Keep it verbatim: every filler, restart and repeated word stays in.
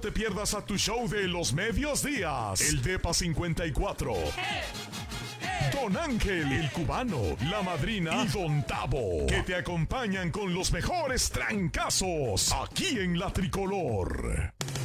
te pierdas a tu show de los medios días. El Depa cincuenta y cuatro. Don Ángel, el cubano, la madrina y Don Tavo, que te acompañan con los mejores trancazos aquí en La Tricolor.